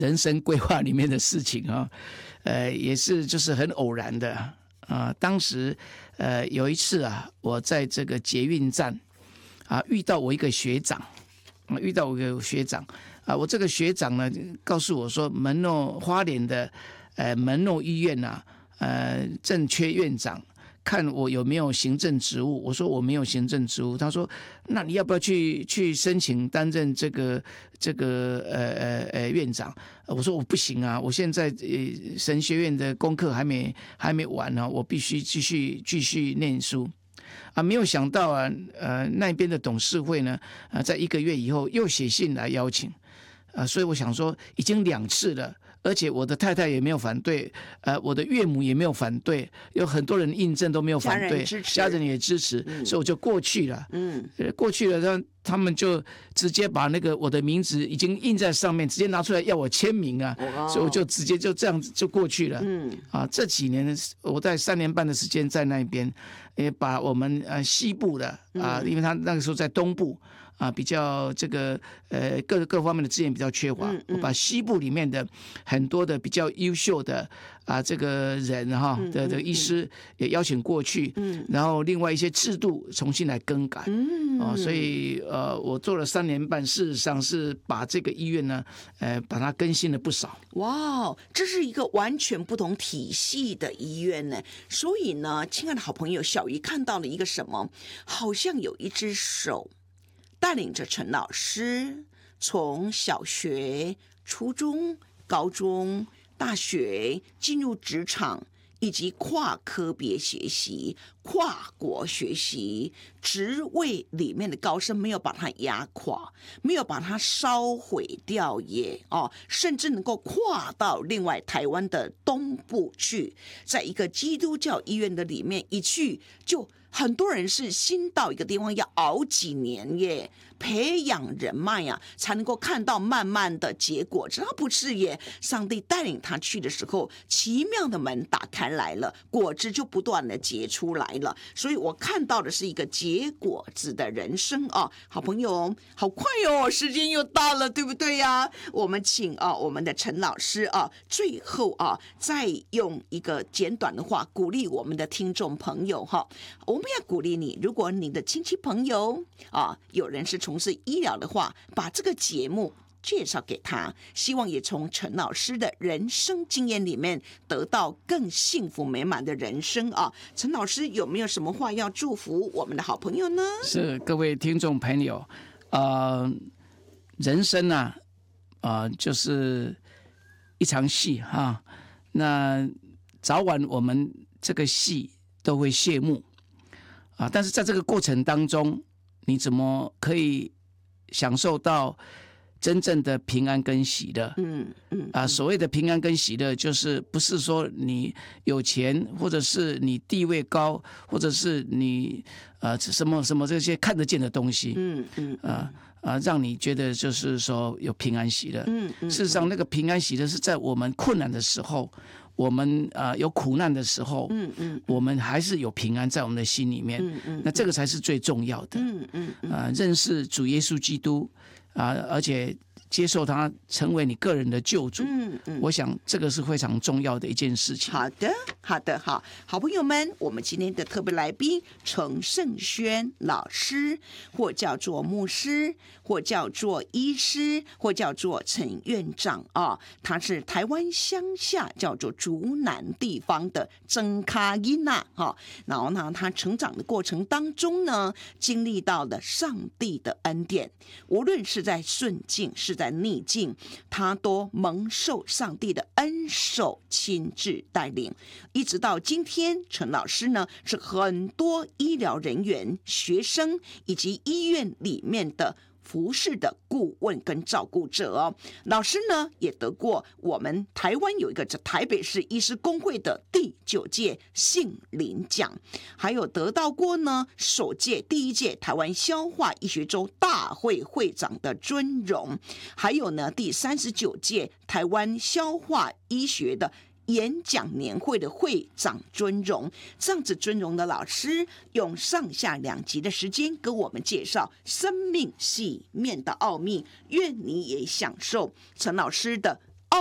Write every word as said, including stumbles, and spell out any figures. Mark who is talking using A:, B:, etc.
A: 人生规划里面的事情啊，呃，也是就是很偶然的啊、呃。当时呃有一次啊，我在这个捷运站啊遇到我一个学长，啊遇到我一个学长啊，我这个学长呢告诉我说，门诺花莲的呃门诺医院啊，呃正缺院长。看我有没有行政职务，我说我没有行政职务，他说那你要不要去去申请担任这个这个呃呃呃院长？我说我不行啊，我现在呃神学院的功课还没还没完呢、啊，我必须继续继续念书啊！没有想到啊，呃那边的董事会呢，啊在一个月以后又写信来邀请啊，所以我想说已经两次了。而且我的太太也没有反对，呃，我的岳母也没有反对，有很多人印证都没有反对，家 人, 家人也支持、嗯，所以我就过去了。嗯，过去了，他他们就直接把那个我的名字已经印在上面，直接拿出来要我签名啊，哦、所以我就直接就这样子就过去了。嗯，啊，这几年我在三年半的时间在那边，也把我们呃西部的啊、嗯，因为他那个时候在东部。啊，比较这个呃各各方面的资源比较缺乏、嗯嗯，我把西部里面的很多的比较优秀的啊这个人哈的的医师也邀请过去，嗯，然后另外一些制度重新来更改，嗯，哦，所以呃我做了三年半，事实上是把这个医院呢，呃把它更新了不少。
B: 哇，这是一个完全不同体系的医院呢，所以呢，亲爱的好朋友，小鱼看到了一个什么？好像有一只手。带领着陈老师从小学、初中、高中、大学进入职场，以及跨科别学习、跨国学习，职位里面的高升没有把它压垮，没有把它烧毁掉耶哦，甚至能够跨到另外台湾的东部去，在一个基督教医院的里面一去就。很多人是新到一个地方要熬几年耶，培养人脉呀、啊，才能够看到慢慢的结果。只要不是耶，上帝带领他去的时候，奇妙的门打开来了，果子就不断的结出来了。所以我看到的是一个结果子的人生啊，好朋友，好快哦，时间又到了，对不对呀、啊？我们请啊，我们的陈老师啊，最后啊，再用一个简短的话鼓励我们的听众朋友哈，我。我们要鼓励你，如果你的亲戚朋友啊，有人是从事医疗的话，把这个节目介绍给他，希望也从陈老师的人生经验里面得到更幸福美满的人生啊！陈老师有没有什么话要祝福我们的好朋友呢？
A: 是各位听众朋友，呃，人生啊，呃，就是一场戏哈，那早晚我们这个戏都会谢幕。啊！但是在这个过程当中，你怎么可以享受到真正的平安跟喜乐？嗯嗯啊，所谓的平安跟喜乐，就是不是说你有钱，或者是你地位高，或者是你呃什么什么这些看得见的东西，嗯嗯啊啊，让你觉得就是说有平安喜乐。嗯嗯，事实上，那个平安喜乐是在我们困难的时候。我们呃有苦难的时候，嗯嗯，我们还是有平安在我们的心里面，嗯嗯，那这个才是最重要的，嗯嗯啊、呃，认识主耶稣基督啊、呃，而且接受他成为你个人的救主，嗯嗯，我想这个是非常重要的一件事情。
B: 好的，好的，好，好朋友们，我们今天的特别来宾程胜轩老师，或叫做牧师，或叫做医师，或叫做陈院长啊，他是台湾乡下叫做竹南地方的曾卡因娜哈，然后呢，他成长的过程当中呢，经历到了上帝的恩典，无论是在顺境是在逆境，他都蒙受上帝的恩手亲自带领，一直到今天，陈老师呢是很多医疗人员、学生以及医院里面的服侍的顾问跟照顾者哦。老师呢也得过我们台湾有一个台北市医师公会的第九届杏林奖，还有得到过呢首届第一届台湾消化医学周大会会长的尊荣，还有呢第三十九届台湾消化医学的演讲年会的会长尊荣，这样子尊荣的老师用上下两集的时间跟我们介绍生命细面的奥秘，愿你也享受陈老师的